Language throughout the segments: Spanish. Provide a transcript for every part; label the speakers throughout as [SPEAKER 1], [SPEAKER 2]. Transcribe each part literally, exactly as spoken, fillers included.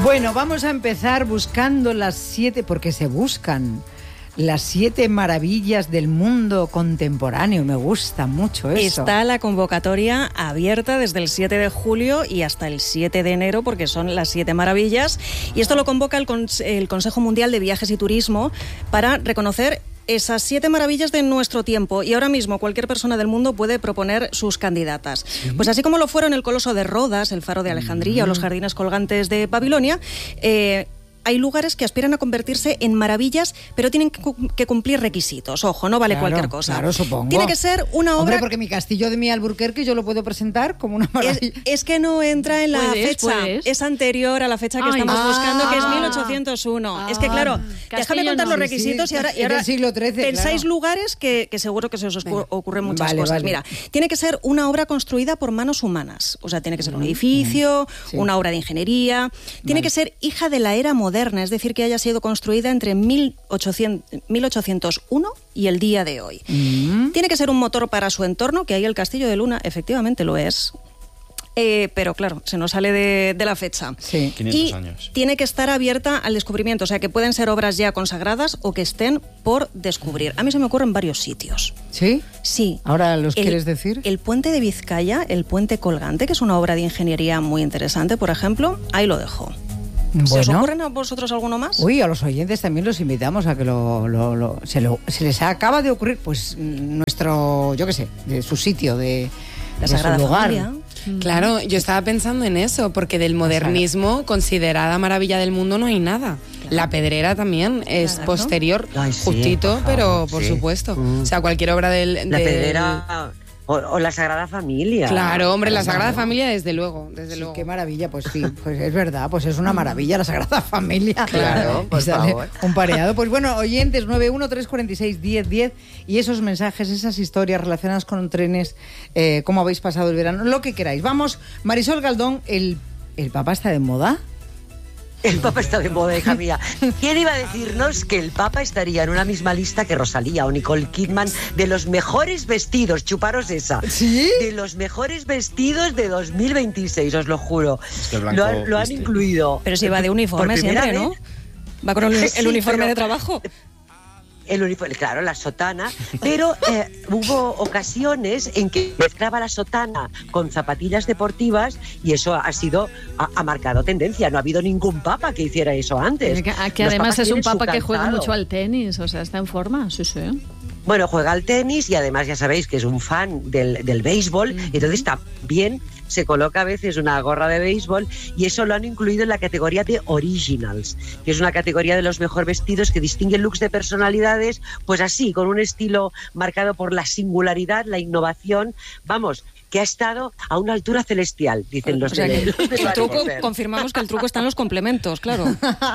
[SPEAKER 1] Bueno, vamos a empezar buscando las siete, porque se buscan las siete maravillas del mundo contemporáneo. Me gusta mucho eso.
[SPEAKER 2] Está la convocatoria abierta desde el siete de julio y hasta el siete de enero, porque son las siete maravillas. Y esto lo convoca el, Cons- el Consejo Mundial de Viajes y Turismo para reconocer esas siete maravillas de nuestro tiempo, y ahora mismo cualquier persona del mundo puede proponer sus candidatas. ¿Sí? Pues así como lo fueron el Coloso de Rodas, el Faro de Alejandría mm. o los Jardines Colgantes de Babilonia, eh, hay lugares que aspiran a convertirse en maravillas, pero tienen que cumplir requisitos. Ojo, no vale
[SPEAKER 1] claro,
[SPEAKER 2] cualquier cosa.
[SPEAKER 1] Claro, supongo.
[SPEAKER 2] Tiene que ser una obra...
[SPEAKER 1] Hombre, porque mi castillo de mi Alburquerque yo lo puedo presentar como una maravilla.
[SPEAKER 2] Es, es que no entra en la
[SPEAKER 3] ¿Puedes,
[SPEAKER 2] fecha.
[SPEAKER 3] puedes?
[SPEAKER 2] Es anterior a la fecha que Ay, estamos ah, buscando, que es mil ochocientos uno. Ah, es que, claro, déjame contar no, los requisitos sí, sí, y ahora, y ahora
[SPEAKER 1] del siglo trece,
[SPEAKER 2] pensáis
[SPEAKER 1] claro.
[SPEAKER 2] lugares que, que seguro que se os Venga. ocurren muchas
[SPEAKER 1] vale,
[SPEAKER 2] cosas.
[SPEAKER 1] Vale.
[SPEAKER 2] Mira, tiene que ser una obra construida por manos humanas. O sea, tiene que ser un edificio, sí. una obra de ingeniería. Tiene vale. que ser hija de la era moderna, es decir, que haya sido construida entre mil ochocientos uno y el día de hoy. Mm. Tiene que ser un motor para su entorno, que ahí el Castillo de Luna efectivamente lo es. Eh, pero claro, se nos sale de, de la fecha.
[SPEAKER 1] Sí.
[SPEAKER 4] quinientos
[SPEAKER 2] y
[SPEAKER 4] años.
[SPEAKER 2] Tiene que estar abierta al descubrimiento, o sea que pueden ser obras ya consagradas o que estén por descubrir. A mí se me ocurren varios sitios.
[SPEAKER 1] ¿Sí?
[SPEAKER 2] Sí.
[SPEAKER 1] ¿Ahora los
[SPEAKER 2] el,
[SPEAKER 1] quieres decir?
[SPEAKER 2] El puente de Vizcaya, el puente colgante, que es una obra de ingeniería muy interesante, por ejemplo, ahí lo dejo.
[SPEAKER 1] Bueno.
[SPEAKER 2] ¿Se os ocurren a vosotros alguno más?
[SPEAKER 1] Uy, a los oyentes también los invitamos a que lo, lo, lo, se, lo se les acaba de ocurrir, pues, nuestro, yo qué sé, de su sitio, de,
[SPEAKER 2] la
[SPEAKER 1] de
[SPEAKER 2] Sagrada
[SPEAKER 1] su lugar.
[SPEAKER 2] Familia.
[SPEAKER 3] Claro, yo estaba pensando en eso, porque del modernismo, considerada maravilla del mundo, no hay nada. La Pedrera también es
[SPEAKER 2] claro.
[SPEAKER 3] posterior,
[SPEAKER 5] Ay, sí,
[SPEAKER 3] justito,
[SPEAKER 5] por
[SPEAKER 3] pero por
[SPEAKER 5] sí.
[SPEAKER 3] supuesto.
[SPEAKER 5] Mm.
[SPEAKER 3] O sea, cualquier obra del...
[SPEAKER 5] La
[SPEAKER 3] del...
[SPEAKER 5] Pedrera... O, o la Sagrada Familia.
[SPEAKER 3] Claro, hombre, la
[SPEAKER 5] Claro.
[SPEAKER 3] Sagrada Familia, desde luego, desde
[SPEAKER 1] Sí,
[SPEAKER 3] luego.
[SPEAKER 1] qué maravilla, pues sí, pues es verdad, pues es una maravilla la Sagrada Familia.
[SPEAKER 5] Claro, por favor.
[SPEAKER 1] Un pareado. Pues bueno, oyentes, nueve uno tres cuatro seis diez diez y esos mensajes, esas historias relacionadas con trenes, eh, cómo habéis pasado el verano, lo que queráis. Vamos, Marisol Galdón, ¿el, el Papa está de moda?
[SPEAKER 5] El Papa está de moda, hija mía. ¿Quién iba a decirnos que el Papa estaría en una misma lista que Rosalía o Nicole Kidman de los mejores vestidos? Chuparos esa.
[SPEAKER 1] ¿Sí?
[SPEAKER 5] De los mejores vestidos de dos mil veintiséis, os lo juro.
[SPEAKER 4] Es que el blanco
[SPEAKER 5] lo, han, lo han incluido.
[SPEAKER 2] Pero si va de uniforme siempre, ¿no? Va con el, el
[SPEAKER 5] Sí,
[SPEAKER 2] uniforme
[SPEAKER 5] pero-
[SPEAKER 2] de trabajo.
[SPEAKER 5] El uniforme, claro, la sotana, pero eh, hubo ocasiones en que mezclaba la sotana con zapatillas deportivas y eso ha sido, ha, ha marcado tendencia. No ha habido ningún papa que hiciera eso antes.
[SPEAKER 3] Que, que
[SPEAKER 5] Los
[SPEAKER 3] además
[SPEAKER 5] papas
[SPEAKER 3] es un
[SPEAKER 5] tienen su
[SPEAKER 3] papa que juega
[SPEAKER 5] calzado.
[SPEAKER 3] mucho al tenis, o sea, está en forma, sí, sí.
[SPEAKER 5] Bueno, juega al tenis y además ya sabéis que es un fan del, del béisbol, mm-hmm. entonces también se coloca a veces una gorra de béisbol y eso lo han incluido en la categoría de Originals, que es una categoría de los mejores vestidos que distinguen looks de personalidades, pues así, con un estilo marcado por la singularidad, la innovación, vamos, que ha estado a una altura celestial, dicen los
[SPEAKER 2] o sea,
[SPEAKER 5] de,
[SPEAKER 2] que,
[SPEAKER 5] los de
[SPEAKER 2] el truco,
[SPEAKER 5] Mariposer.
[SPEAKER 2] confirmamos que el truco está en los complementos, claro.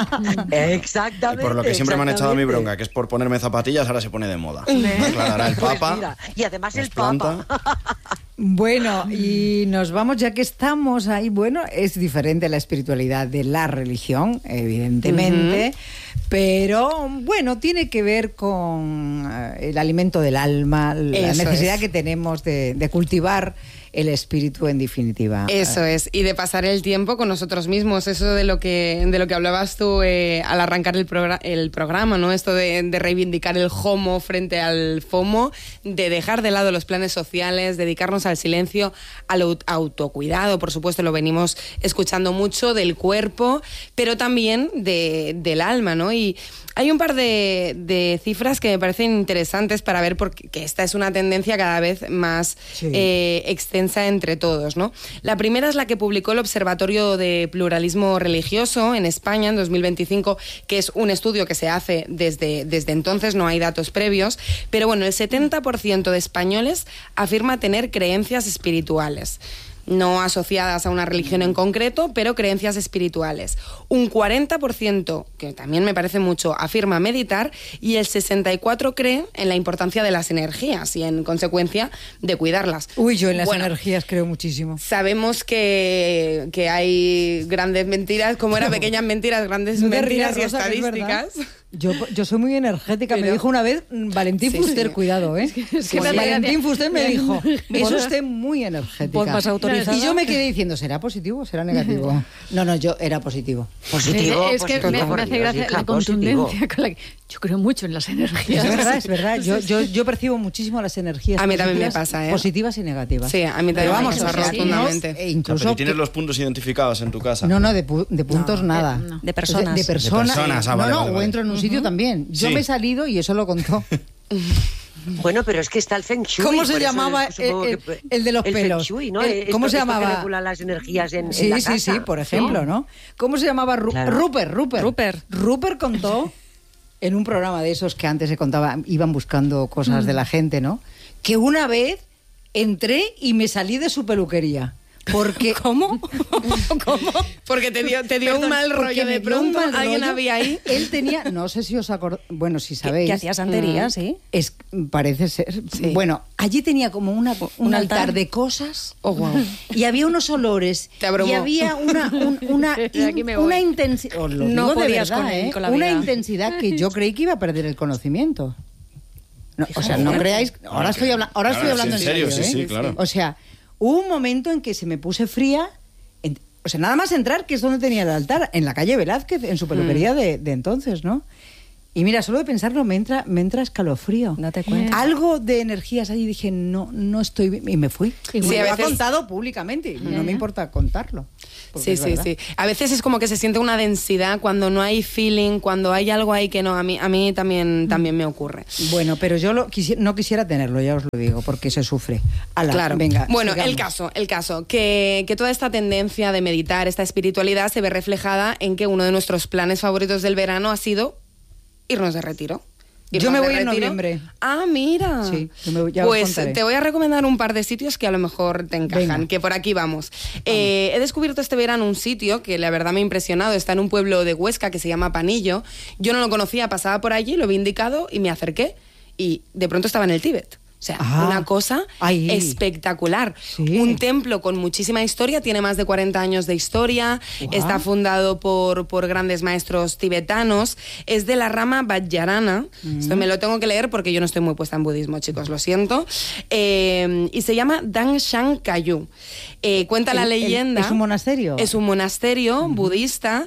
[SPEAKER 5] Exactamente.
[SPEAKER 4] Por lo que siempre me han echado a mi
[SPEAKER 5] exactamente.
[SPEAKER 4] bronca, que es por ponerme zapatillas, ahora se pone de moda. Me aclarará el
[SPEAKER 5] Pues
[SPEAKER 4] Papa.
[SPEAKER 5] mira, y además
[SPEAKER 4] las
[SPEAKER 5] el Papa.
[SPEAKER 4] planta.
[SPEAKER 1] Bueno, y nos vamos, ya que estamos ahí, bueno, es diferente la espiritualidad de la religión, evidentemente, uh-huh. pero bueno, tiene que ver con uh, el alimento del alma, la
[SPEAKER 3] Eso
[SPEAKER 1] necesidad
[SPEAKER 3] es.
[SPEAKER 1] que tenemos de, de cultivar el espíritu en definitiva.
[SPEAKER 3] Eso es, y de pasar el tiempo con nosotros mismos, eso de lo que de lo que hablabas tú eh, al arrancar el, progr- el programa, ¿no? Esto de, de reivindicar el homo frente al FOMO, de dejar de lado los planes sociales, dedicarnos al silencio, al aut- autocuidado, por supuesto, lo venimos escuchando mucho, del cuerpo, pero también de, del alma, ¿no? Y hay un par de, de cifras que me parecen interesantes para ver porque que esta es una tendencia cada vez más
[SPEAKER 1] Sí.
[SPEAKER 3] eh, extensa entre todos, ¿no? La primera es la que publicó el Observatorio de Pluralismo Religioso en España en dos mil veinticinco, que es un estudio que se hace desde, desde entonces, no hay datos previos, pero bueno, el setenta por ciento de españoles afirma tener creencias espirituales. No asociadas a una religión en concreto, pero creencias espirituales. Un cuarenta por ciento, que también me parece mucho, afirma meditar y el sesenta y cuatro por ciento cree en la importancia de las energías y, en consecuencia, de cuidarlas.
[SPEAKER 1] Uy, yo en las
[SPEAKER 3] Bueno,
[SPEAKER 1] energías creo muchísimo.
[SPEAKER 3] Sabemos que, que hay grandes mentiras, como eran pequeñas mentiras, grandes
[SPEAKER 1] No te
[SPEAKER 3] mentiras
[SPEAKER 1] rías,
[SPEAKER 3] y
[SPEAKER 1] Rosa, que es
[SPEAKER 3] estadísticas.
[SPEAKER 1] Yo, yo soy muy energética.
[SPEAKER 3] Pero-
[SPEAKER 1] me dijo una vez Valentín
[SPEAKER 3] Sí,
[SPEAKER 1] Fuster,
[SPEAKER 3] sí.
[SPEAKER 1] cuidado, ¿eh?
[SPEAKER 6] es que
[SPEAKER 1] Pues
[SPEAKER 6] me hace
[SPEAKER 1] Valentín
[SPEAKER 6] gracia.
[SPEAKER 1] Fuster me dijo, es usted muy energética.
[SPEAKER 2] Pues más autorizada.
[SPEAKER 1] Y yo me quedé diciendo, ¿será positivo o será negativo? No, no, yo era positivo.
[SPEAKER 5] Positivo,
[SPEAKER 6] es que
[SPEAKER 5] positivo,
[SPEAKER 6] me,
[SPEAKER 5] por
[SPEAKER 6] me hace
[SPEAKER 5] Dios,
[SPEAKER 6] gracia
[SPEAKER 5] hija,
[SPEAKER 6] la
[SPEAKER 5] positivo.
[SPEAKER 6] contundencia con la que... Yo creo mucho en las energías.
[SPEAKER 1] Es verdad, es verdad. Yo, yo, yo percibo muchísimo las energías
[SPEAKER 3] A mí también me
[SPEAKER 1] positivas-
[SPEAKER 3] pasa, ¿eh?
[SPEAKER 1] positivas y negativas.
[SPEAKER 3] Sí, a mí también
[SPEAKER 1] Pero
[SPEAKER 3] me
[SPEAKER 1] vamos,
[SPEAKER 3] pasa
[SPEAKER 1] o sea,
[SPEAKER 3] rotundamente.
[SPEAKER 1] no, e
[SPEAKER 4] O sea,
[SPEAKER 1] incluso
[SPEAKER 4] pero tienes
[SPEAKER 1] que-
[SPEAKER 4] los puntos identificados en tu casa.
[SPEAKER 1] No, no, de, pu- de puntos nada.
[SPEAKER 6] no.
[SPEAKER 2] De personas.
[SPEAKER 1] De, de personas.
[SPEAKER 4] De personas, ah,
[SPEAKER 1] no,
[SPEAKER 4] vale,
[SPEAKER 1] no,
[SPEAKER 4] vale,
[SPEAKER 1] o
[SPEAKER 4] vale.
[SPEAKER 1] entro en un sitio también. Yo
[SPEAKER 4] Sí.
[SPEAKER 1] me he salido y eso lo contó.
[SPEAKER 5] Bueno, pero es que está el Feng Shui.
[SPEAKER 1] ¿Cómo se
[SPEAKER 5] por eso
[SPEAKER 1] llamaba
[SPEAKER 5] supongo
[SPEAKER 1] el-
[SPEAKER 5] que-
[SPEAKER 1] el de los
[SPEAKER 5] el
[SPEAKER 1] pelos?
[SPEAKER 5] Feng Shui, ¿no?
[SPEAKER 1] El-
[SPEAKER 5] Esto-
[SPEAKER 1] ¿cómo se
[SPEAKER 5] esto que
[SPEAKER 1] llamaba?
[SPEAKER 5] regula las energías en, en
[SPEAKER 1] Sí,
[SPEAKER 5] la
[SPEAKER 1] sí,
[SPEAKER 5] casa.
[SPEAKER 1] sí, por ejemplo, ¿no? ¿Cómo se llamaba? Ru-
[SPEAKER 5] Claro.
[SPEAKER 1] Rupert, Rupert.
[SPEAKER 2] Rupert.
[SPEAKER 1] Rupert contó en un programa de esos que antes se contaba, iban buscando cosas de la gente, ¿no? Que una vez entré y me salí de su peluquería. Porque,
[SPEAKER 2] ¿Cómo? ¿Cómo?
[SPEAKER 3] Porque te dio, te dio
[SPEAKER 1] Perdón,
[SPEAKER 3] un mal
[SPEAKER 1] porque
[SPEAKER 3] rollo
[SPEAKER 1] me
[SPEAKER 3] de
[SPEAKER 1] dio un
[SPEAKER 3] pronto.
[SPEAKER 1] mal
[SPEAKER 3] ¿Alguien
[SPEAKER 1] rollo.
[SPEAKER 3] había ahí?
[SPEAKER 1] Él tenía, no sé si os acordáis, bueno, si sabéis.
[SPEAKER 2] Que hacía santería,
[SPEAKER 1] Mm,
[SPEAKER 2] sí.
[SPEAKER 1] Es, parece ser.
[SPEAKER 3] Sí.
[SPEAKER 1] Bueno, allí tenía como una, un,
[SPEAKER 2] Un
[SPEAKER 1] altar.
[SPEAKER 2] altar.
[SPEAKER 1] de cosas.
[SPEAKER 3] Oh, guau.
[SPEAKER 1] Y había unos olores.
[SPEAKER 3] Te abrumó.
[SPEAKER 1] Y había una, un- una,
[SPEAKER 6] De aquí me voy.
[SPEAKER 1] una intensidad. Os lo
[SPEAKER 2] No
[SPEAKER 1] digo de
[SPEAKER 2] podías
[SPEAKER 1] verdad,
[SPEAKER 2] con él,
[SPEAKER 1] ¿eh?
[SPEAKER 2] con la
[SPEAKER 1] Una
[SPEAKER 2] vida.
[SPEAKER 1] intensidad que yo creí que iba a perder el conocimiento. No, o sea, no creáis. Ahora estoy, habla- ahora estoy
[SPEAKER 4] Claro,
[SPEAKER 1] hablando
[SPEAKER 4] sí,
[SPEAKER 1] en
[SPEAKER 4] en serio,
[SPEAKER 1] serio.
[SPEAKER 4] sí,
[SPEAKER 1] ¿eh?
[SPEAKER 4] sí, claro.
[SPEAKER 1] O sea, hubo un momento en que se me puse fría. en- o sea, nada más entrar, que es donde tenía el altar, en la calle Velázquez, en su peluquería de, de entonces, ¿no? Y mira, solo de pensarlo me entra, me entra escalofrío.
[SPEAKER 2] Date cuenta.
[SPEAKER 1] Algo de energías allí, dije, no, no estoy bien. Y me fui.
[SPEAKER 6] Sí,
[SPEAKER 1] Y
[SPEAKER 3] sí,
[SPEAKER 1] me
[SPEAKER 3] a
[SPEAKER 1] lo ha
[SPEAKER 3] veces-
[SPEAKER 1] contado públicamente. y No me importa contarlo. porque
[SPEAKER 3] Sí,
[SPEAKER 1] es
[SPEAKER 3] sí,
[SPEAKER 1] verdad.
[SPEAKER 3] sí. A veces es como que se siente una densidad cuando no hay feeling, cuando hay algo ahí que no. A mí, a mí también, también me ocurre.
[SPEAKER 1] Bueno, pero yo lo quisi- no quisiera tenerlo, ya os lo digo, porque se sufre. Ala,
[SPEAKER 3] Claro.
[SPEAKER 1] venga.
[SPEAKER 3] Bueno,
[SPEAKER 1] sigamos.
[SPEAKER 3] el caso, el caso, que, que toda esta tendencia de meditar, esta espiritualidad, se ve reflejada en que uno de nuestros planes favoritos del verano ha sido irnos de retiro.
[SPEAKER 1] Yo
[SPEAKER 3] Irnos
[SPEAKER 1] me
[SPEAKER 3] de
[SPEAKER 1] voy en
[SPEAKER 3] retiro.
[SPEAKER 1] noviembre.
[SPEAKER 3] Ah, mira.
[SPEAKER 1] Sí, yo me voy- ya os
[SPEAKER 3] pues
[SPEAKER 1] contaré.
[SPEAKER 3] te voy a recomendar un par de sitios que a lo mejor te encajan,
[SPEAKER 1] Venga.
[SPEAKER 3] que por aquí vamos. Eh, he descubierto este verano un sitio que la verdad me ha impresionado. Está en un pueblo de Huesca que se llama Panillo. Yo no lo conocía, pasaba por allí, lo vi indicado y me acerqué. Y de pronto estaba en el Tíbet. O sea,
[SPEAKER 1] Ah.
[SPEAKER 3] una cosa
[SPEAKER 1] Ay.
[SPEAKER 3] espectacular.
[SPEAKER 1] Sí.
[SPEAKER 3] Un templo con muchísima historia, tiene más de cuarenta años de historia,
[SPEAKER 1] Guau.
[SPEAKER 3] está fundado por, por grandes maestros tibetanos, es de la rama Vajrayana. Esto me lo tengo que leer porque yo no estoy muy puesta en budismo, chicos, lo siento. Eh, y se llama Dangshan Kayu. Eh, cuenta la
[SPEAKER 1] El- el-
[SPEAKER 3] leyenda.
[SPEAKER 1] ¿es un monasterio?
[SPEAKER 3] Es un monasterio budista,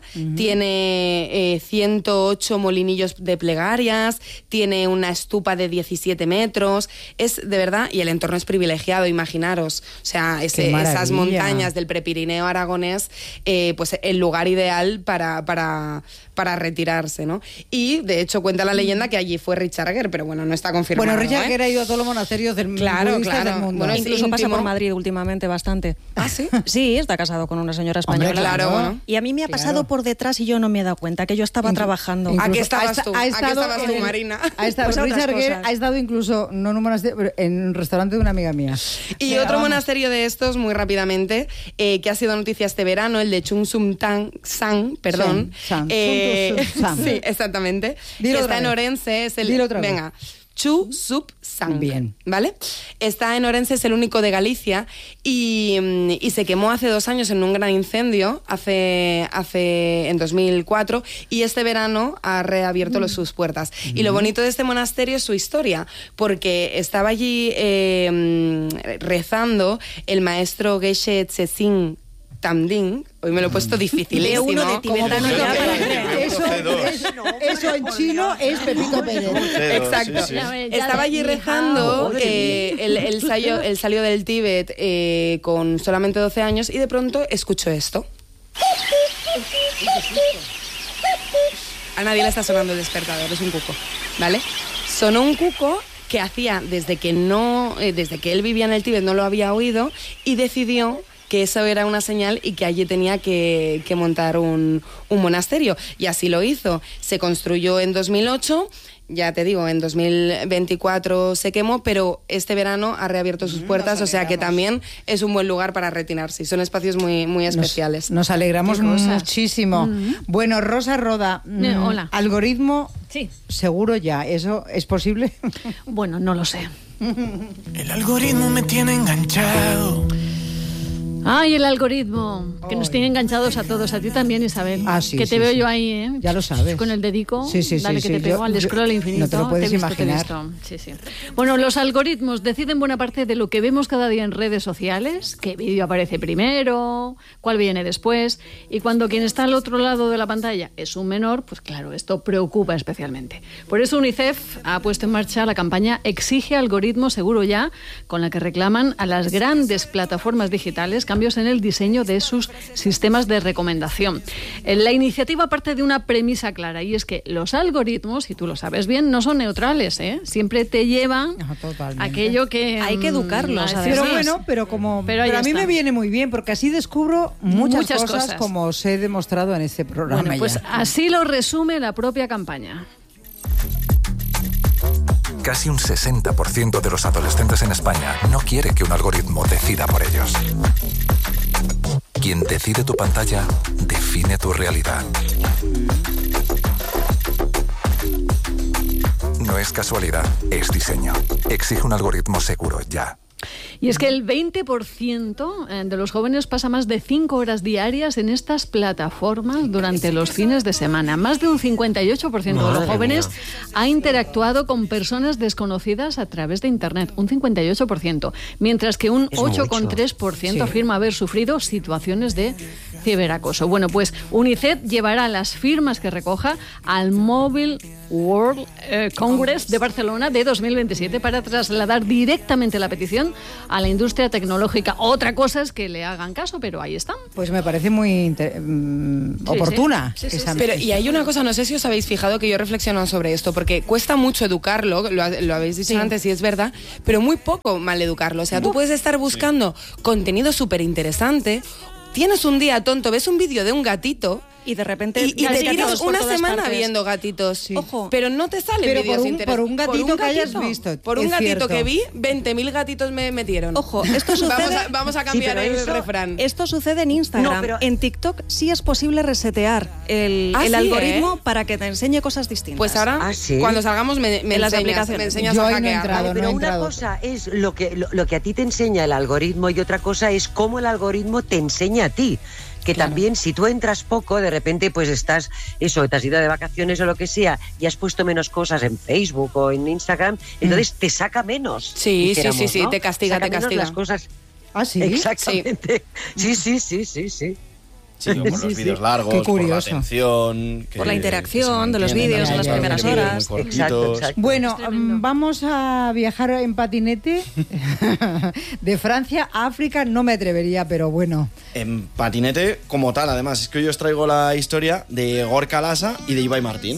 [SPEAKER 3] tiene eh, ciento ocho molinillos de plegarias, tiene una estupa de diecisiete metros, es de verdad, y el entorno es privilegiado, imaginaros, o sea, ese-
[SPEAKER 1] ¡Qué
[SPEAKER 3] esas
[SPEAKER 1] maravilla!
[SPEAKER 3] montañas del Prepirineo aragonés, eh, pues el lugar ideal para, para, para retirarse, ¿no? Y de hecho cuenta la leyenda que allí fue Richard Gere, pero bueno, no está confirmado.
[SPEAKER 1] Bueno, Richard
[SPEAKER 3] ¿eh?
[SPEAKER 1] Gere ha ido a todos los monasterios del
[SPEAKER 3] Claro,
[SPEAKER 1] budistas
[SPEAKER 3] claro.
[SPEAKER 1] del mundo.
[SPEAKER 3] Bueno, es
[SPEAKER 2] Incluso pasa
[SPEAKER 3] íntimo.
[SPEAKER 2] por Madrid últimamente bastante.
[SPEAKER 3] ¿Ah, sí?
[SPEAKER 2] Sí, está casado con una señora
[SPEAKER 1] Hombre,
[SPEAKER 2] española.
[SPEAKER 3] claro, bueno.
[SPEAKER 2] Y a mí me ha pasado
[SPEAKER 1] Claro.
[SPEAKER 2] por detrás y yo no me he dado cuenta que yo estaba
[SPEAKER 1] Inclu-
[SPEAKER 2] trabajando.
[SPEAKER 1] incluso
[SPEAKER 3] ¿A qué estabas
[SPEAKER 1] ha esta-
[SPEAKER 3] tú?
[SPEAKER 1] ha
[SPEAKER 3] ¿A qué
[SPEAKER 1] estado
[SPEAKER 3] estabas tú,
[SPEAKER 1] en-
[SPEAKER 3] Marina?
[SPEAKER 1] Ha estado,
[SPEAKER 2] Pues a otras
[SPEAKER 1] Richard Gere
[SPEAKER 2] cosas.
[SPEAKER 1] ha estado incluso, no en un monasterio, pero en un restaurante de una amiga mía.
[SPEAKER 3] Y
[SPEAKER 1] Venga,
[SPEAKER 3] otro
[SPEAKER 1] vamos.
[SPEAKER 3] monasterio de estos, muy rápidamente, eh, que ha sido noticia este verano, el de Chung Sum Tang San, perdón.
[SPEAKER 1] San, San,
[SPEAKER 3] Eh,
[SPEAKER 1] Chung Sum San.
[SPEAKER 3] sí, exactamente.
[SPEAKER 1] Dilo
[SPEAKER 3] que
[SPEAKER 1] otra
[SPEAKER 3] está en
[SPEAKER 1] vez.
[SPEAKER 3] Orense, es el.
[SPEAKER 1] Dilo otra vez.
[SPEAKER 3] Venga. Chu Sup Sang.
[SPEAKER 1] Bien.
[SPEAKER 3] ¿Vale? Está en Orense, es el único de Galicia y, mm, y se quemó hace dos años en un gran incendio, hace, hace en dos mil cuatro, y este verano ha reabierto los, sus puertas. Y lo bonito de este monasterio es su historia, porque estaba allí eh, mm, rezando el maestro Geshe Tsesin Tamding. Hoy me lo he puesto dificilísimo.
[SPEAKER 2] De uno de tibetano
[SPEAKER 1] Pepito
[SPEAKER 2] ya para
[SPEAKER 1] Pérez.
[SPEAKER 2] creer.
[SPEAKER 1] Eso,
[SPEAKER 4] Procedo.
[SPEAKER 1] es- eso en chino es Pepito Pérez.
[SPEAKER 4] Procedo,
[SPEAKER 3] Exacto.
[SPEAKER 4] sí, sí.
[SPEAKER 6] Ya ves, ya
[SPEAKER 3] Estaba
[SPEAKER 6] de-
[SPEAKER 3] allí
[SPEAKER 6] ni
[SPEAKER 3] rezando,
[SPEAKER 6] hao.
[SPEAKER 3] eh, él, él salió, él salió del Tíbet eh, con solamente doce años y de pronto escuchó esto. A nadie le está sonando el despertador, es un cuco, ¿vale? Sonó un cuco que hacía desde que no, eh, desde que él vivía en el Tíbet no lo había oído y decidió que eso era una señal y que allí tenía que, que montar un, un monasterio. Y así lo hizo. Se construyó en dos mil ocho, ya te digo, en dos mil veinticuatro se quemó, pero este verano ha reabierto sus puertas, o sea que también es un buen lugar para retirarse. Son espacios muy, muy especiales.
[SPEAKER 1] Nos, nos alegramos
[SPEAKER 6] Qué cosas.
[SPEAKER 1] muchísimo. Bueno, Rosa Roda, mm,
[SPEAKER 6] Eh, hola.
[SPEAKER 1] algoritmo
[SPEAKER 6] Sí.
[SPEAKER 1] seguro ya, ¿eso es posible?
[SPEAKER 6] Bueno, no lo sé.
[SPEAKER 7] El algoritmo me tiene enganchado.
[SPEAKER 6] Ay, el algoritmo, que
[SPEAKER 1] Ay.
[SPEAKER 6] nos tiene enganchados a todos, a ti también, Isabel.
[SPEAKER 1] Ah, sí,
[SPEAKER 6] que te
[SPEAKER 1] sí,
[SPEAKER 6] veo
[SPEAKER 1] sí.
[SPEAKER 6] yo ahí, ¿eh?
[SPEAKER 1] Ya lo sabes.
[SPEAKER 6] Con el dedico,
[SPEAKER 1] Sí, sí, sí,
[SPEAKER 6] dale que
[SPEAKER 1] sí.
[SPEAKER 6] te pego
[SPEAKER 1] Yo-
[SPEAKER 6] al
[SPEAKER 1] yo-
[SPEAKER 6] scroll infinito.
[SPEAKER 1] no te lo puedes
[SPEAKER 6] he visto, te he
[SPEAKER 1] imaginar.
[SPEAKER 6] visto. Sí, sí. Bueno, los algoritmos deciden buena parte de lo que vemos cada día en redes sociales, qué vídeo aparece primero, cuál viene después, y cuando quien está al otro lado de la pantalla es un menor, pues claro, esto preocupa especialmente. Por eso UNICEF ha puesto en marcha la campaña Exige algoritmo seguro ya, con la que reclaman a las grandes plataformas digitales cambios en el diseño de sus sistemas de recomendación. Eh, La iniciativa parte de una premisa clara, y es que los algoritmos, y tú lo sabes bien, no son neutrales, ¿eh? Siempre te llevan
[SPEAKER 1] Ajá, totalmente.
[SPEAKER 6] aquello que...
[SPEAKER 2] Hay que educarlos,
[SPEAKER 6] mm,
[SPEAKER 2] además.
[SPEAKER 1] Pero
[SPEAKER 6] sí.
[SPEAKER 1] bueno, pero como
[SPEAKER 6] Pero ahí
[SPEAKER 1] pero a mí
[SPEAKER 6] está.
[SPEAKER 1] me viene muy bien porque así descubro muchas,
[SPEAKER 6] Muchas
[SPEAKER 1] cosas,
[SPEAKER 6] cosas.
[SPEAKER 1] como os he demostrado en este programa.
[SPEAKER 6] Bueno, pues
[SPEAKER 1] ya.
[SPEAKER 6] así lo resume la propia campaña.
[SPEAKER 7] Casi un sesenta por ciento de los adolescentes en España no quiere que un algoritmo decida por ellos. Quien decide tu pantalla, define tu realidad. No es casualidad, es diseño. Exige un algoritmo seguro ya.
[SPEAKER 6] Y es que el veinte por ciento de los jóvenes pasa más de cinco horas diarias en estas plataformas durante los fines de semana. Más de un cincuenta y ocho por ciento de los jóvenes ha interactuado con personas desconocidas a través de Internet. Un cincuenta y ocho por ciento. Mientras que un
[SPEAKER 5] Es
[SPEAKER 6] ocho
[SPEAKER 5] mucho.
[SPEAKER 6] coma tres por ciento
[SPEAKER 1] Sí.
[SPEAKER 6] afirma haber sufrido situaciones de ciberacoso. Bueno, pues UNICEF llevará las firmas que recoja al Mobile World eh, Congress de Barcelona de dos mil veintisiete para trasladar directamente la petición a la industria tecnológica. Otra cosa es que le hagan caso, pero ahí están.
[SPEAKER 1] Pues me parece muy inter- mm,
[SPEAKER 6] Sí,
[SPEAKER 1] oportuna.
[SPEAKER 6] sí. Sí, sí,
[SPEAKER 1] esa-
[SPEAKER 6] sí.
[SPEAKER 3] Pero, y hay una cosa, no sé si os habéis fijado que yo reflexiono sobre esto, porque cuesta mucho educarlo, lo, ha- lo habéis dicho
[SPEAKER 6] Sí.
[SPEAKER 3] antes y es verdad, pero muy poco mal educarlo. O sea, tú puedes estar buscando contenido súper interesante, tienes un día tonto, ves un vídeo de un gatito
[SPEAKER 2] Y de repente
[SPEAKER 3] y, y te
[SPEAKER 6] gatitos
[SPEAKER 3] tiras
[SPEAKER 2] por
[SPEAKER 3] una
[SPEAKER 2] todas
[SPEAKER 3] semana
[SPEAKER 2] partes.
[SPEAKER 3] viendo gatitos.
[SPEAKER 2] Ojo.
[SPEAKER 3] Pero no te salen
[SPEAKER 1] Pero
[SPEAKER 3] vídeos
[SPEAKER 1] por un-
[SPEAKER 3] interesantes.
[SPEAKER 1] por un gatito que hayas visto,
[SPEAKER 3] Por un
[SPEAKER 1] es
[SPEAKER 3] gatito
[SPEAKER 1] cierto.
[SPEAKER 3] que vi, veinte mil gatitos me metieron.
[SPEAKER 2] Ojo, esto sucede...
[SPEAKER 3] Vamos a, vamos a cambiar
[SPEAKER 5] pero
[SPEAKER 3] el
[SPEAKER 5] eso-
[SPEAKER 3] refrán.
[SPEAKER 2] Esto sucede en Instagram.
[SPEAKER 5] No, pero-
[SPEAKER 2] En TikTok sí es posible resetear el,
[SPEAKER 3] Ah,
[SPEAKER 2] el
[SPEAKER 3] sí,
[SPEAKER 2] algoritmo
[SPEAKER 3] ¿eh?
[SPEAKER 2] para que te enseñe cosas distintas.
[SPEAKER 3] Pues ahora,
[SPEAKER 5] Ah, ¿sí?
[SPEAKER 3] cuando salgamos, me, me
[SPEAKER 2] En las
[SPEAKER 3] enseñas,
[SPEAKER 2] aplicaciones.
[SPEAKER 3] me enseñas
[SPEAKER 1] Yo
[SPEAKER 3] a
[SPEAKER 1] ahí no he
[SPEAKER 3] hackear.
[SPEAKER 1] entrado.
[SPEAKER 5] Vale, pero
[SPEAKER 1] no he
[SPEAKER 5] una
[SPEAKER 1] entrado.
[SPEAKER 5] cosa es lo que, lo, lo que a ti te enseña el algoritmo y otra cosa es cómo el algoritmo te enseña a ti. Que también si tú entras poco, de repente pues estás, eso, te has ido de vacaciones o lo que sea y has puesto menos cosas en Facebook o en Instagram, entonces te saca menos.
[SPEAKER 3] Sí,
[SPEAKER 5] dijéramos,
[SPEAKER 3] sí, sí, sí,
[SPEAKER 5] ¿no?
[SPEAKER 3] te castiga,
[SPEAKER 5] Saca
[SPEAKER 3] te
[SPEAKER 5] menos
[SPEAKER 3] castiga.
[SPEAKER 5] las cosas.
[SPEAKER 1] Ah, sí.
[SPEAKER 5] Exactamente. Sí, sí, sí, sí, sí.
[SPEAKER 4] Sí, o por los
[SPEAKER 5] Sí, sí.
[SPEAKER 4] vídeos largos,
[SPEAKER 1] Qué
[SPEAKER 4] por la
[SPEAKER 1] curioso.
[SPEAKER 4] atención. que-
[SPEAKER 2] Por la interacción
[SPEAKER 4] que se
[SPEAKER 2] de los
[SPEAKER 4] mantienen
[SPEAKER 2] vídeos
[SPEAKER 1] en las
[SPEAKER 4] ahí,
[SPEAKER 1] primeras
[SPEAKER 4] que vienen
[SPEAKER 2] horas.
[SPEAKER 4] muy
[SPEAKER 5] Exacto,
[SPEAKER 4] cortitos.
[SPEAKER 5] exacto.
[SPEAKER 1] Bueno,
[SPEAKER 6] Es tremendo.
[SPEAKER 1] mm, vamos a viajar en patinete de Francia a África. No me atrevería, pero bueno.
[SPEAKER 4] En patinete como tal, además. Es que hoy os traigo la historia de Gorka Lasa y de Ibai Martín.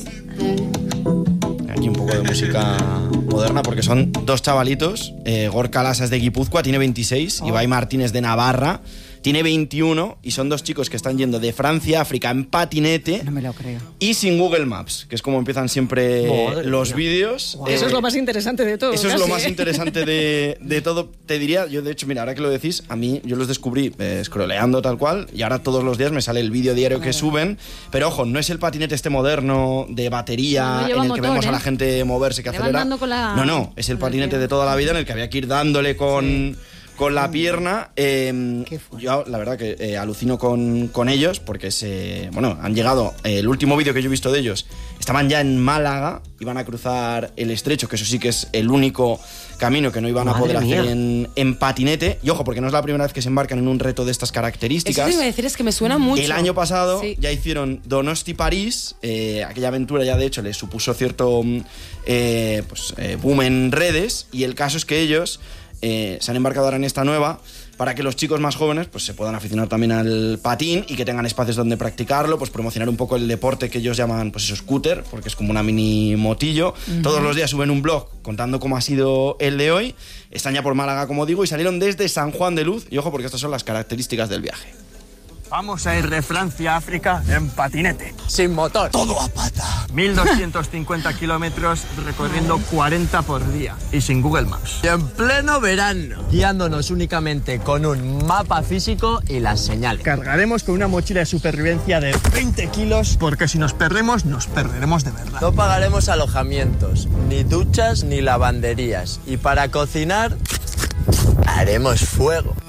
[SPEAKER 4] Aquí un poco de música moderna porque son dos chavalitos. Eh, Gorka Lasa es de Guipúzcoa, tiene veintiséis.
[SPEAKER 1] Oh.
[SPEAKER 4] Ibai Martín es de Navarra, tiene veintiuno. Y son dos chicos que están yendo de Francia a África en patinete
[SPEAKER 1] No me lo creo.
[SPEAKER 4] y sin Google Maps, que es como empiezan siempre
[SPEAKER 5] Madre
[SPEAKER 4] los
[SPEAKER 5] mía.
[SPEAKER 4] vídeos.
[SPEAKER 1] Wow.
[SPEAKER 4] Eh,
[SPEAKER 2] Eso es lo más interesante de todo.
[SPEAKER 4] Eso es lo
[SPEAKER 2] casi,
[SPEAKER 4] más
[SPEAKER 2] ¿eh?
[SPEAKER 4] interesante de, de todo. Te diría, yo de hecho, mira, ahora que lo decís, a mí yo los descubrí eh, scrolleando tal cual y ahora todos los días me sale el vídeo diario que suben. Pero ojo, no es el patinete este moderno de batería
[SPEAKER 6] No, no lleva
[SPEAKER 4] en el que
[SPEAKER 6] motor,
[SPEAKER 4] vemos a
[SPEAKER 6] ¿eh?
[SPEAKER 4] la gente moverse que
[SPEAKER 6] Le van
[SPEAKER 4] acelera.
[SPEAKER 6] dando con la-
[SPEAKER 4] No, no, es el
[SPEAKER 6] con el
[SPEAKER 4] patinete
[SPEAKER 6] pie.
[SPEAKER 4] de toda la vida en el que había que ir dándole con... Con la pierna, eh,
[SPEAKER 1] Qué fuerte.
[SPEAKER 4] yo la verdad que eh, alucino con, con ellos porque se, bueno, han llegado, eh, el último vídeo que yo he visto de ellos, estaban ya en Málaga, iban a cruzar el estrecho, que eso sí que es el único camino que no iban a
[SPEAKER 5] Madre
[SPEAKER 4] poder hacer
[SPEAKER 5] mía.
[SPEAKER 4] en, en patinete. Y ojo, porque no es la primera vez que se embarcan en un reto de estas
[SPEAKER 3] Eso
[SPEAKER 4] características.
[SPEAKER 3] te iba a decir, es que me suena mucho.
[SPEAKER 4] El año pasado
[SPEAKER 3] Sí.
[SPEAKER 4] ya hicieron Donosti-París, eh, aquella aventura ya de hecho les supuso cierto mm, eh, pues, eh, boom en redes, y el caso es que ellos eh, se han embarcado ahora en esta nueva para que los chicos más jóvenes pues, se puedan aficionar también al patín y que tengan espacios donde practicarlo, pues promocionar un poco el deporte que ellos llaman pues eso, scooter, porque es como una mini motillo. Todos los días suben un blog contando cómo ha sido el de hoy. Están ya por Málaga, como digo, y salieron desde San Juan de Luz. Y ojo, porque estas son las características del viaje.
[SPEAKER 8] Vamos a ir de Francia a África en patinete. Sin motor. Todo a pata. mil doscientos cincuenta kilómetros recorriendo cuarenta por día. Y sin Google Maps.
[SPEAKER 9] Y en pleno verano, guiándonos únicamente con un mapa físico y las señales.
[SPEAKER 8] Cargaremos con una mochila de supervivencia de veinte kilos porque si nos perdemos, nos perderemos de verdad.
[SPEAKER 9] No pagaremos alojamientos, ni duchas, ni lavanderías. Y para cocinar, haremos fuego.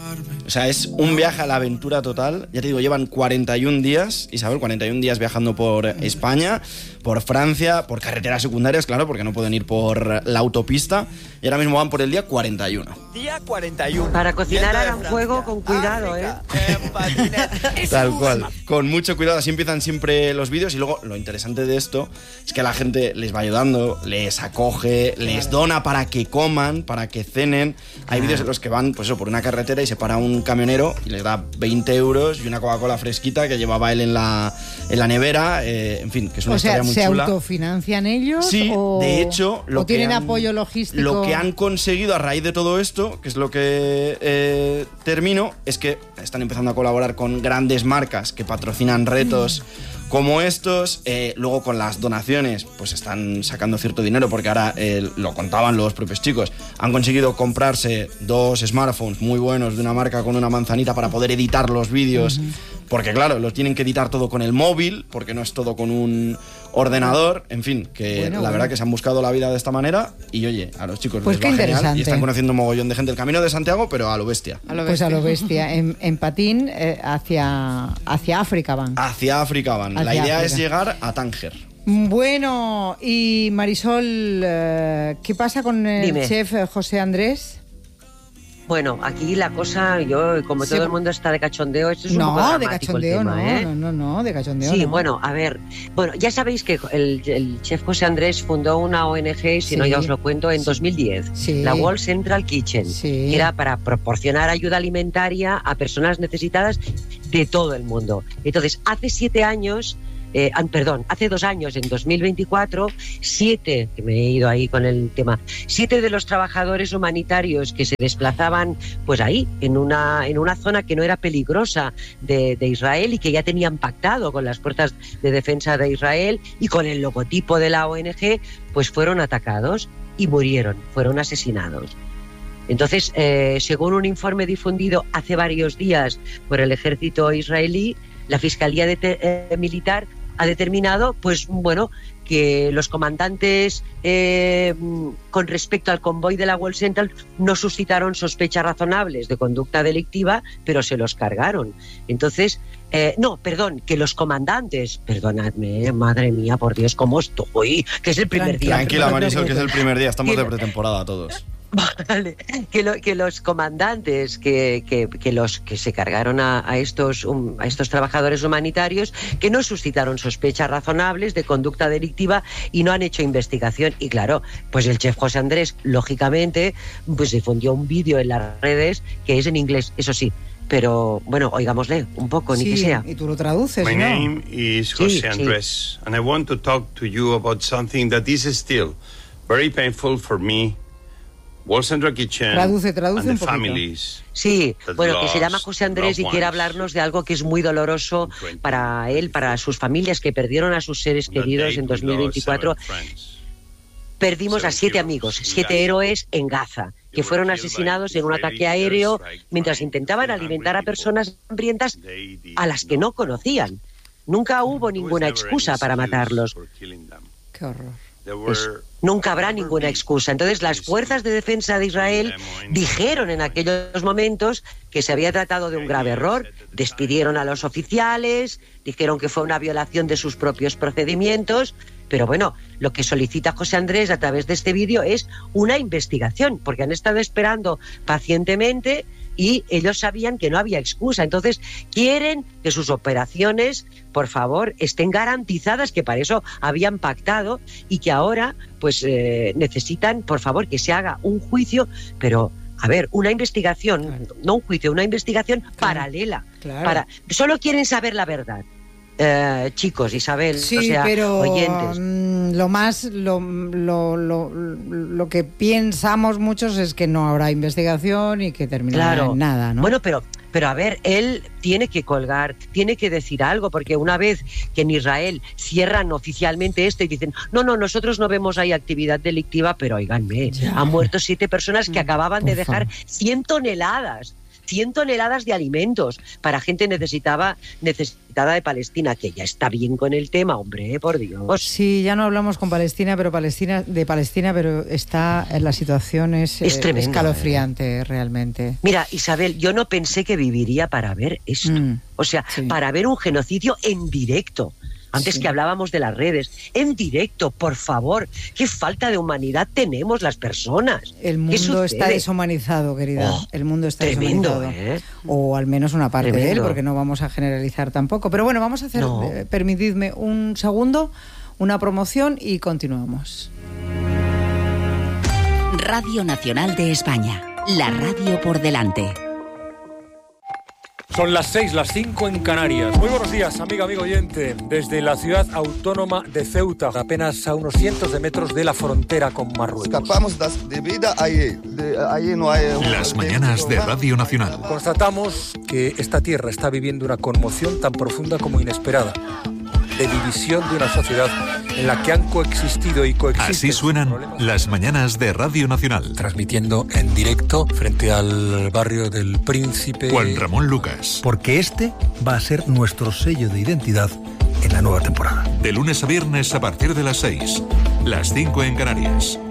[SPEAKER 4] O sea, es un viaje a la aventura total. Ya te digo, llevan cuarenta y un días, Isabel, cuarenta y un días viajando por España, por Francia, por carreteras secundarias, claro, porque no pueden ir por la autopista. Y ahora mismo van por el día cuarenta y uno.
[SPEAKER 9] Día cuarenta y uno.
[SPEAKER 5] Para cocinar harán fuego con cuidado,
[SPEAKER 9] África,
[SPEAKER 5] ¿eh?
[SPEAKER 9] en patinete.
[SPEAKER 4] Tal cual. Con mucho cuidado, así empiezan siempre los vídeos. Y luego lo interesante de esto es que la gente les va ayudando, les acoge, les dona para que coman, para que cenen. Hay vídeos en los que van, pues eso, por una carretera y se para un camionero y les da veinte euros y una Coca-Cola fresquita que llevaba él en la, en la nevera. Eh, en fin, que es una
[SPEAKER 1] o sea,
[SPEAKER 4] historia muy
[SPEAKER 1] ¿se
[SPEAKER 4] chula.
[SPEAKER 1] ¿Autofinancian ellos?
[SPEAKER 4] Sí,
[SPEAKER 1] o,
[SPEAKER 4] de hecho, lo
[SPEAKER 1] o
[SPEAKER 4] que
[SPEAKER 1] tienen
[SPEAKER 4] han,
[SPEAKER 1] apoyo logístico.
[SPEAKER 4] Lo que han conseguido a raíz de todo esto, que es lo que eh, termino, es que están empezando a colaborar con grandes marcas que patrocinan retos mm. como estos. Eh, luego con las donaciones, pues están sacando cierto dinero, porque ahora eh, lo contaban los propios chicos. Han conseguido comprarse dos smartphones muy buenos de una marca con una manzanita para poder editar los vídeos. Mm-hmm. Porque claro, lo tienen que editar todo con el móvil, porque no es todo con un ordenador. En fin, que
[SPEAKER 1] bueno,
[SPEAKER 4] la
[SPEAKER 1] bueno.
[SPEAKER 4] verdad que se han buscado la vida de esta manera. Y oye, a los chicos
[SPEAKER 1] pues
[SPEAKER 4] les va genial y están
[SPEAKER 1] interesante.
[SPEAKER 4] conociendo un mogollón de gente. El Camino de Santiago, pero a lo bestia.
[SPEAKER 3] A lo
[SPEAKER 1] Pues
[SPEAKER 3] bestia.
[SPEAKER 1] a lo bestia. En, en patín eh, hacia, hacia África van.
[SPEAKER 4] Hacia África van.
[SPEAKER 1] Hacia
[SPEAKER 4] la idea
[SPEAKER 1] África.
[SPEAKER 4] es llegar a Tánger.
[SPEAKER 1] Bueno, y Marisol, eh, ¿qué pasa con el
[SPEAKER 5] Dime.
[SPEAKER 1] chef eh, José Andrés?
[SPEAKER 5] Bueno, aquí la cosa, yo, como
[SPEAKER 1] Sí.
[SPEAKER 5] todo el mundo está de cachondeo, esto es un poco
[SPEAKER 1] No, de
[SPEAKER 5] dramático
[SPEAKER 1] cachondeo,
[SPEAKER 5] el tema,
[SPEAKER 1] no,
[SPEAKER 5] ¿eh?
[SPEAKER 1] no, no, no, de cachondeo
[SPEAKER 5] Sí,
[SPEAKER 1] no.
[SPEAKER 5] bueno, a ver, bueno, ya sabéis que el, el chef José Andrés fundó una O N G, si
[SPEAKER 1] Sí.
[SPEAKER 5] no ya os lo cuento, en
[SPEAKER 1] Sí.
[SPEAKER 5] dos mil diez,
[SPEAKER 1] Sí.
[SPEAKER 5] la World Central Kitchen,
[SPEAKER 1] Sí.
[SPEAKER 5] que era para proporcionar ayuda alimentaria a personas necesitadas de todo el mundo. Entonces, hace siete años... Eh, ah, perdón, hace dos años, en dos mil veinticuatro, siete, que me he ido ahí con el tema, siete de los trabajadores humanitarios que se desplazaban pues ahí, en una, en una zona que no era peligrosa de, de Israel y que ya tenían pactado con las fuerzas de defensa de Israel y con el logotipo de la O N G, pues fueron atacados y murieron, fueron asesinados. Entonces, eh, según un informe difundido hace varios días por el ejército israelí, la Fiscalía de eh, Militar ha determinado, pues bueno, que los comandantes eh, con respecto al convoy de la World Central no suscitaron sospechas razonables de conducta delictiva, pero se los cargaron. Entonces, eh, no, perdón, que los comandantes, perdonadme, madre mía, por Dios, ¿cómo estoy? Que es el primer día.
[SPEAKER 4] Tranquila, Marisol, que es el primer día. Estamos
[SPEAKER 5] Que-
[SPEAKER 4] de pretemporada todos.
[SPEAKER 5] Vale, que, lo, que los comandantes que, que, que los que se cargaron a, a estos um, a estos trabajadores humanitarios que no suscitaron sospechas razonables de conducta delictiva y no han hecho investigación. Y claro, pues el chef José Andrés, lógicamente, pues difundió un vídeo en las redes que es en inglés, eso sí. Pero bueno, oigámosle un poco, ni
[SPEAKER 1] Sí,
[SPEAKER 5] que sea.
[SPEAKER 1] y tú lo traduces,
[SPEAKER 10] My
[SPEAKER 1] ¿no?
[SPEAKER 10] name is
[SPEAKER 5] Sí,
[SPEAKER 10] José
[SPEAKER 5] sí.
[SPEAKER 10] Andrés, and I want to talk to you about something that is still very painful for me, World Central Kitchen,
[SPEAKER 1] Traduce, traduce
[SPEAKER 10] and the
[SPEAKER 1] un poquito.
[SPEAKER 10] families.
[SPEAKER 5] Sí,
[SPEAKER 10] that
[SPEAKER 5] bueno, que se llama
[SPEAKER 10] lost
[SPEAKER 5] José Andrés y
[SPEAKER 10] loved
[SPEAKER 5] quiere
[SPEAKER 10] ones.
[SPEAKER 5] hablarnos de algo que es muy doloroso para él, para sus familias que perdieron a sus seres
[SPEAKER 10] On that
[SPEAKER 5] queridos
[SPEAKER 10] date,
[SPEAKER 5] en
[SPEAKER 10] we
[SPEAKER 5] dos mil veinticuatro.
[SPEAKER 10] lost seven friends.
[SPEAKER 5] Perdimos a
[SPEAKER 10] Seven
[SPEAKER 5] siete
[SPEAKER 10] heroes
[SPEAKER 5] amigos,
[SPEAKER 10] in
[SPEAKER 5] siete
[SPEAKER 10] Gaza.
[SPEAKER 5] héroes en Gaza, que fueron asesinados en un ataque aéreo mientras intentaban alimentar a personas hambrientas
[SPEAKER 10] They did
[SPEAKER 5] a las que no conocían. Nunca hubo
[SPEAKER 10] There was
[SPEAKER 5] ninguna
[SPEAKER 10] never
[SPEAKER 5] excusa
[SPEAKER 10] any
[SPEAKER 5] para
[SPEAKER 10] excuse
[SPEAKER 5] matarlos.
[SPEAKER 10] for killing them.
[SPEAKER 1] Qué horror.
[SPEAKER 10] There
[SPEAKER 5] Pues,
[SPEAKER 10] were
[SPEAKER 5] nunca habrá ninguna excusa. Entonces, las fuerzas de defensa de Israel dijeron en aquellos momentos que se había tratado de un grave error, despidieron a los oficiales, dijeron que fue una violación de sus propios procedimientos, pero bueno, lo que solicita José Andrés a través de este vídeo es una investigación, porque han estado esperando pacientemente y ellos sabían que no había excusa. Entonces, quieren que sus operaciones, por favor, estén garantizadas, que para eso habían pactado y que ahora, pues, eh, necesitan, por favor, que se haga un juicio, pero, a ver, una investigación,
[SPEAKER 1] Claro.
[SPEAKER 5] no un juicio, una investigación paralela.
[SPEAKER 1] Claro.
[SPEAKER 5] Para, solo quieren saber la verdad. Eh, chicos, Isabel,
[SPEAKER 1] Sí,
[SPEAKER 5] o sea,
[SPEAKER 1] pero
[SPEAKER 5] oyentes.
[SPEAKER 1] mm, lo más, lo, lo, lo, lo que pensamos muchos es que no habrá investigación y que terminará
[SPEAKER 5] Claro.
[SPEAKER 1] en nada, ¿no?
[SPEAKER 5] Bueno, pero, pero a ver, él tiene que colgar, tiene que decir algo, porque una vez que en Israel cierran oficialmente esto y dicen, no, no, nosotros no vemos ahí actividad delictiva, pero oiganme,
[SPEAKER 1] Ya.
[SPEAKER 5] han muerto siete personas que
[SPEAKER 1] Mm,
[SPEAKER 5] acababan
[SPEAKER 1] por
[SPEAKER 5] de dejar
[SPEAKER 1] favor.
[SPEAKER 5] cien toneladas cien toneladas de alimentos para gente necesitaba, necesitada de Palestina, que ya está bien con el tema, hombre, ¿eh? Por Dios.
[SPEAKER 1] Sí, ya no hablamos con Palestina, pero Palestina, de Palestina, pero está en la situación es,
[SPEAKER 5] es tremendo,
[SPEAKER 1] escalofriante, ¿eh? Realmente.
[SPEAKER 5] Mira, Isabel, yo no pensé que viviría para ver esto. Mm, o sea, sí. para ver un genocidio en directo. Antes sí. que hablábamos de las redes, en directo, por favor. Qué falta de humanidad tenemos las personas.
[SPEAKER 1] El mundo está deshumanizado, querida. Oh, el mundo está
[SPEAKER 5] tremendo,
[SPEAKER 1] deshumanizado.
[SPEAKER 5] ¿eh?
[SPEAKER 1] O al menos una parte
[SPEAKER 5] tremendo.
[SPEAKER 1] de él, porque no vamos a generalizar tampoco. Pero bueno, vamos a hacer, no. eh, permitidme un segundo, una promoción y continuamos.
[SPEAKER 11] Radio Nacional de España, la radio por delante.
[SPEAKER 12] Son las seis, las cinco en Canarias. Muy buenos días, amiga, amigo oyente. Desde la ciudad autónoma de Ceuta, apenas a unos cientos de metros de la frontera con Marruecos.
[SPEAKER 13] Escapamos de vida ahí. De, ahí no hay...
[SPEAKER 7] Las mañanas de Radio Nacional.
[SPEAKER 12] Constatamos que esta tierra está viviendo una conmoción tan profunda como inesperada, de división de una sociedad en la que han coexistido y coexisten.
[SPEAKER 7] Así suenan las mañanas de Radio Nacional.
[SPEAKER 12] Transmitiendo en directo frente al barrio del Príncipe.
[SPEAKER 7] Juan Ramón Lucas.
[SPEAKER 14] Porque este va a ser nuestro sello de identidad en la nueva temporada.
[SPEAKER 7] De lunes a viernes a partir de las seis, las cinco en Canarias.